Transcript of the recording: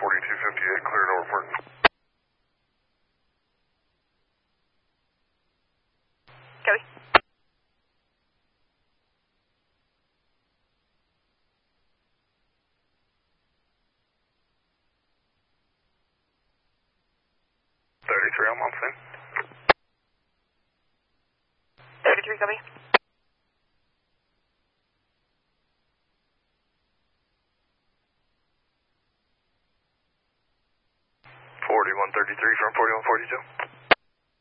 4258, cleared over for. Copy. I'm on scene. 33, copy. Forty-one 33 from 4142.